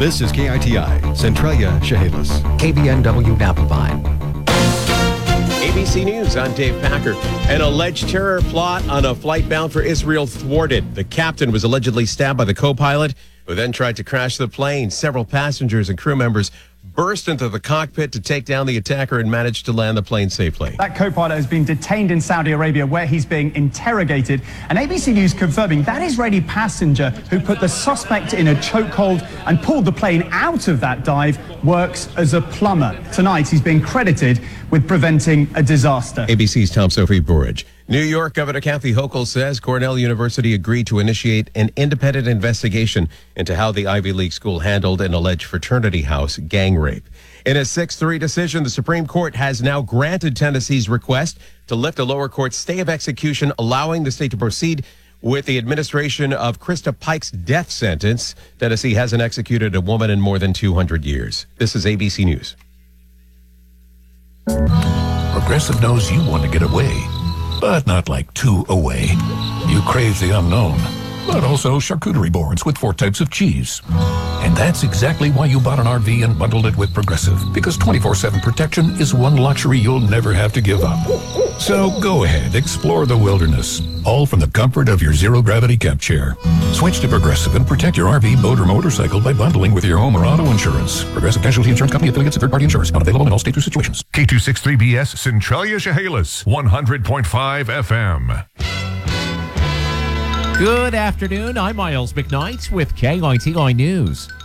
This is KITI, Centralia, Chehalis. KBNW Napa-Vine. ABC News, I'm Dave Packer. An alleged terror plot on a flight bound for Israel thwarted. The captain was allegedly stabbed by the co-pilot, who then tried to crash the plane. Several passengers and crew members burst into the cockpit to take down the attacker and managed to land the plane safely. That co-pilot has been detained in Saudi Arabia, where he's being interrogated. And ABC News confirming that Israeli passenger who put the suspect in a chokehold and pulled the plane out of that dive works as a plumber. Tonight, he's being credited with preventing a disaster. ABC's Tom Sophie Burridge. New York Governor Kathy Hochul says Cornell University agreed to initiate an independent investigation into how the Ivy League school handled an alleged fraternity house gang rape. In a 6-3 decision, the Supreme Court has now granted Tennessee's request to lift a lower court stay of execution, allowing the state to proceed with the administration of Krista Pike's death sentence. Tennessee hasn't executed a woman in more than 200 years. This is ABC News. Progressive knows you want to get away, but not like too away. You crave the unknown, but also charcuterie boards with 4 types of cheese. And that's exactly why you bought an RV and bundled it with Progressive, because 24/7 protection is one luxury you'll never have to give up. So go ahead, explore the wilderness, all from the comfort of your zero-gravity camp chair. Switch to Progressive and protect your RV, boat, or motorcycle by bundling with your home or auto insurance. Progressive Casualty Insurance Company, affiliates, and third-party insurance. Not available in all states or situations. K263BS, Centralia, Chehalis, 100.5 FM. Good afternoon. I'm Miles McKnight with KITI News.